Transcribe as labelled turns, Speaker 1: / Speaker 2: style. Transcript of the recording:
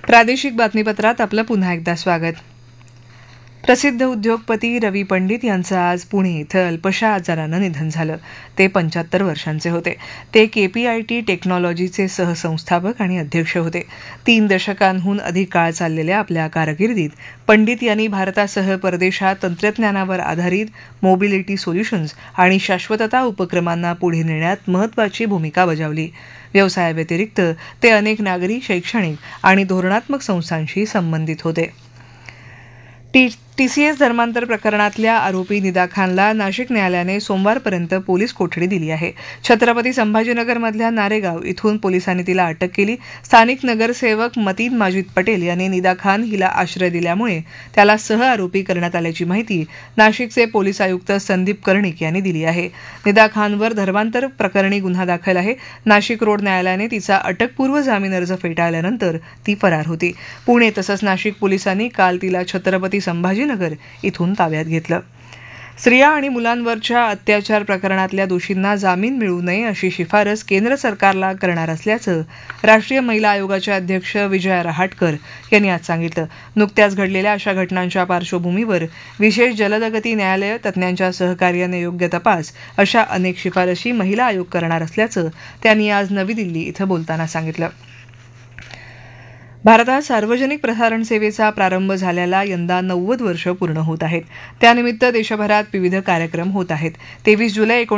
Speaker 1: प्रादेशिक बातमीपत्रात आपलं पुन्हा एकदा स्वागत. प्रसिद्ध उद्योगपती रवी पंडित यांचं आज पुणे इथं अल्पशा आजारानं निधन झालं. ते 75 वर्षांचे होते. ते KPIT टेक्नॉलॉजीचे सहसंस्थापक आणि अध्यक्ष होते. 3 दशकांहून अधिक काळ चाललेल्या आपल्या कारकिर्दीत पंडित यांनी भारतासह परदेशात तंत्रज्ञानावर आधारित मोबिलिटी सोल्युशन्स आणि शाश्वतता उपक्रमांना पुढे नेण्यात महत्त्वाची भूमिका बजावली. व्यवसायाव्यतिरिक्त ते अनेक नागरी, शैक्षणिक आणि धोरणात्मक संस्थांशी संबंधित होते. TCS धर्मांतर प्रकरणातल्या आरोपी निदा खानला नाशिक न्यायालयाने सोमवारपर्यंत पोलीस कोठडी दिली आहे. छत्रपती संभाजीनगरमधल्या नारेगाव इथून पोलिसांनी तिला अटक केली. स्थानिक नगरसेवक मतीन माजिद पटेल यांनी निदा खान हिला आश्रय दिल्यामुळे त्याला सहआरोपी करण्यात आल्याची माहिती नाशिकचे पोलीस आयुक्त संदीप कर्णिक यांनी दिली आहे. निदा खानवर धर्मांतर प्रकरणी गुन्हा दाखल आहे. नाशिक रोड न्यायालयाने तिचा अटकपूर्व जामीन अर्ज फेटाळल्यानंतर ती फरार होती. पुणे तसंच नाशिक पोलिसांनी काल तिला छत्रपती संभाजीनगर इथून ताब्यात घेतलं. स्त्रिया आणि मुलांवरच्या अत्याचार प्रकरणातल्या दोषींना जामीन मिळू नये अशी शिफारस केंद्र सरकारला करणार असल्याचं राष्ट्रीय महिला आयोगाच्या अध्यक्ष विजया रहाटकर यांनी आज सांगितलं. नुकत्याच घडलेल्या अशा घटनांच्या पार्श्वभूमीवर विशेष जलदगती न्यायालय, तज्ज्ञांच्या सहकार्याने योग्य तपास अशा अनेक शिफारशी महिला आयोग करणार असल्याचं त्यांनी आज नवी दिल्ली इथं बोलताना सांगितलं. भारतात सार्वजनिक प्रसारण सेवेचा प्रारंभ झाल्याला यंदा 90 वर्ष पूर्ण होत आहेत. त्यानिमित्त देशभरात विविध कार्यक्रम होत आहेत. 23 जुलै